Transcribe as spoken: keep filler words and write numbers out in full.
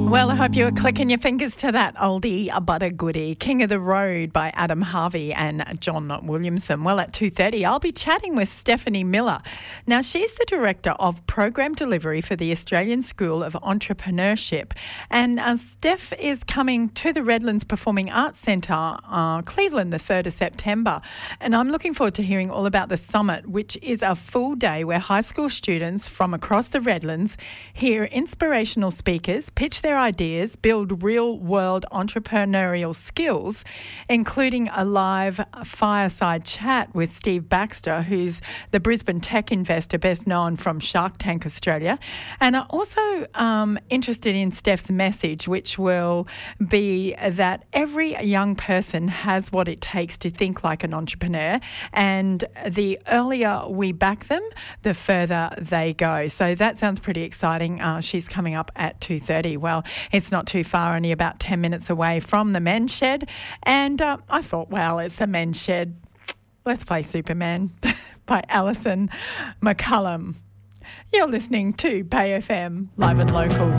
Well, I hope you were clicking your fingers to that oldie but a goodie, King of the Road by Adam Harvey and John Williamson. Well, at two thirty, I'll be chatting with Stephanie Miller. Now, she's the Director of Program Delivery for the Australian School of Entrepreneurship. And uh, Steph is coming to the Redlands Performing Arts Centre, uh, Cleveland, the third of September. And I'm looking forward to hearing all about the summit, which is a full day where high school students from across the Redlands hear inspirational speakers pitch their ideas, build real-world entrepreneurial skills, including a live fireside chat with Steve Baxter, who's the Brisbane tech investor best known from Shark Tank Australia. And I'm also um, interested in Steph's message, which will be that every young person has what it takes to think like an entrepreneur, and the earlier we back them, the further they go. So that sounds pretty exciting. Uh, she's coming up at two thirty. Well, it's not too far, only about ten minutes away from the Men's Shed. And uh, I thought, well, it's a Men's Shed. Let's play Superman by Alison McCullum. You're listening to Bay F M, live and local.